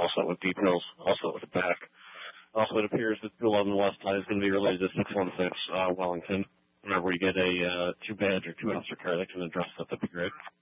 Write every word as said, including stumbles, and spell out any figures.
also with details, also with the back. Also, it appears that two eleven West Side is going to be related to six one six uh, Wellington. Whenever we get a uh, two badge or two officer car that can address that, that'd be great.